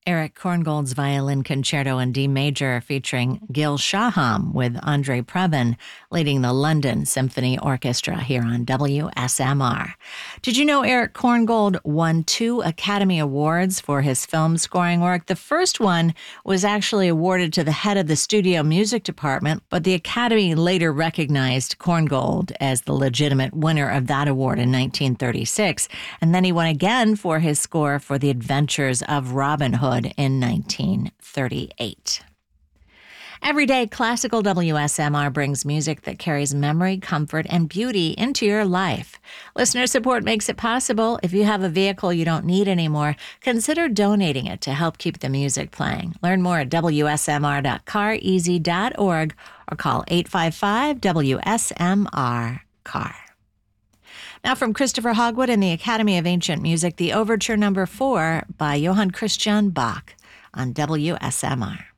Eric Korngold's Violin Concerto in D major featuring Gil Shaham with Andre Previn leading the London Symphony Orchestra here on WSMR. Did you know Eric Korngold won 2 Academy Awards for his film scoring work? The first one was actually awarded to the head of the studio music department, but the Academy later recognized Korngold as the legitimate winner of that award in 1936, and then he won again for his score for The Adventures of Robin Hood in 1938. Every day, classical WSMR brings music that carries memory, comfort, and beauty into your life. Listener support makes it possible. If you have a vehicle you don't need anymore, consider donating it to help keep the music playing. Learn more at wsmr.careasy.org or call 855-WSMR-CAR. Now from Christopher Hogwood and the Academy of Ancient Music, the Overture No. 4 by Johann Christian Bach on WSMR.